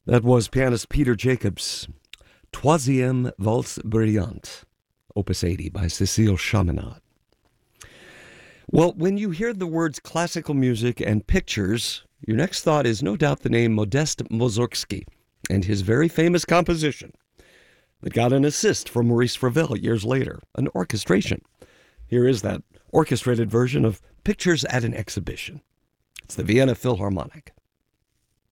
That was pianist Peter Jacobs' Troisième Valse Brillante, Opus 80 by Cécile Chaminade. Well, when you hear the words classical music and pictures, your next thought is no doubt the name Modest Mussorgsky and his very famous composition that got an assist from Maurice Ravel years later, an orchestration. Here is that orchestrated version of Pictures at an Exhibition. It's the Vienna Philharmonic.